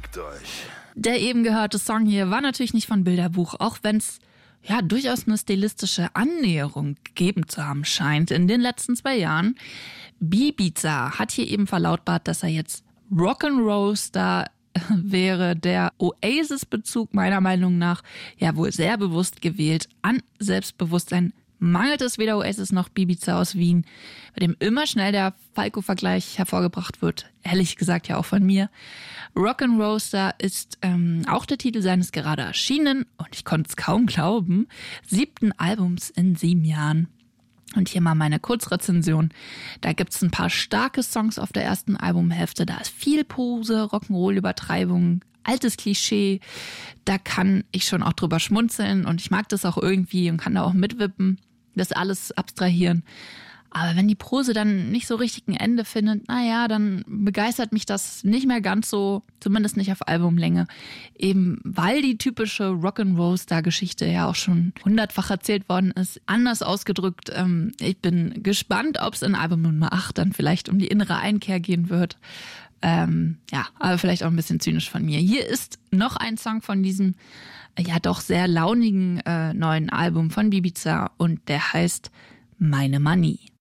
Fickt euch. Der eben gehörte Song hier war natürlich nicht von Bilderbuch, auch wenn es ja durchaus eine stilistische Annäherung gegeben zu haben scheint in den letzten 2 Jahren. Ibiza hat hier eben verlautbart, dass er jetzt Rock'n'Roll-Star wäre. Der Oasis-Bezug meiner Meinung nach ja wohl sehr bewusst gewählt. An Selbstbewusstsein mangelt es weder Oasis noch Ibiza aus Wien, bei dem immer schnell der Falco-Vergleich hervorgebracht wird. Ehrlich gesagt ja auch von mir. Rock'n'Roll Star ist auch der Titel seines gerade erschienenen, und ich konnte es kaum glauben, 7. Albums in 7 Jahren. Und hier mal meine Kurzrezension. Da gibt's ein paar starke Songs auf der ersten Albumhälfte. Da ist viel Pose, Rock'n'Roll-Übertreibung, altes Klischee. Da kann ich schon auch drüber schmunzeln und ich mag das auch irgendwie und kann da auch mitwippen, das alles abstrahieren. Aber wenn die Prose dann nicht so richtig ein Ende findet, naja, dann begeistert mich das nicht mehr ganz so, zumindest nicht auf Albumlänge. Eben weil die typische Rock'n'Roll-Star-Geschichte ja auch schon 100-fach erzählt worden ist. Anders ausgedrückt, ich bin gespannt, ob es in Album Nummer 8 dann vielleicht um die innere Einkehr gehen wird. Ja, aber vielleicht auch ein bisschen zynisch von mir. Hier ist noch ein Song von diesem ja doch sehr launigen neuen Album von Ibiza und der heißt Meine Manie.